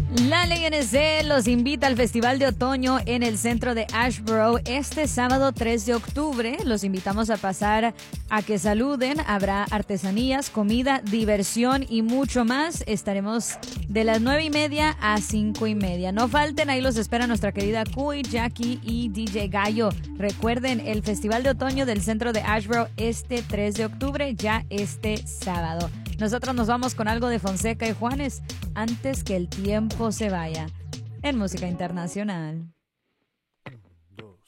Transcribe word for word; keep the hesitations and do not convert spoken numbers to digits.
La Ley N C los invita al Festival de Otoño en el centro de Ashboro este sábado tres de octubre. Los invitamos a pasar a que saluden. Habrá artesanías, comida, diversión y mucho más. Estaremos de las nueve y media a cinco y media. No falten, ahí los espera nuestra querida Cuy, Jackie y D J Gallo. Recuerden, el Festival de Otoño del centro de Ashboro este tres de octubre, ya este sábado. Nosotros nos vamos con algo de Fonseca y Juanes antes que el tiempo se vaya en música internacional.